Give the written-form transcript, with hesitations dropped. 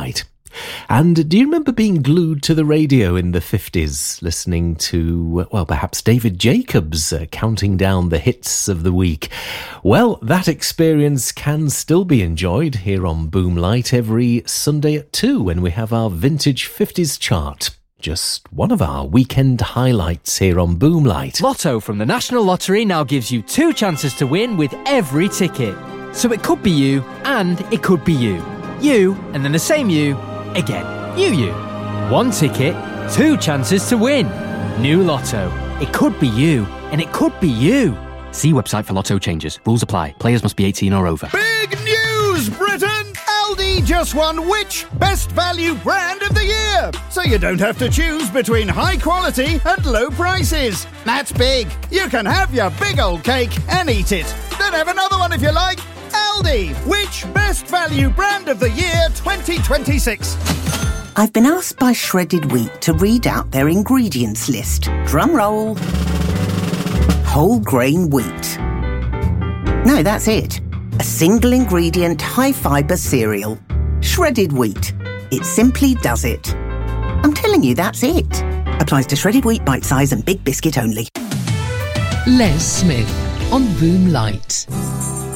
Light. And do you remember being glued to the radio in the 50s, listening to, well, perhaps David Jacobs counting down the hits of the week? Well, that experience can still be enjoyed here on Boomlight every Sunday at 2 when we have our Vintage 50s chart. Just one of our weekend highlights here on Boomlight. Lotto from the National Lottery now gives you 2 chances to win with every ticket. So it could be you and it could be you. You and then the same you again. You. 1 ticket, 2 chances to win. New Lotto. It could be you and it could be you. See website for Lotto changes. Rules apply. Players must be 18 or over. Big news, Britain! Aldi just won Which? Best Value Brand of the Year! So you don't have to choose between high quality and low prices. That's big. You can have your big old cake and eat it. Then have another one if you like. Aldi, Which? Best Value Brand of the Year 2026. I've been asked by Shredded Wheat to read out their ingredients list. Drum roll. Whole grain wheat. No, that's it. A single ingredient high fibre cereal. Shredded wheat. It simply does it. I'm telling you, that's it. Applies to shredded wheat, bite size and big biscuit only. Les Smith on Boomlight.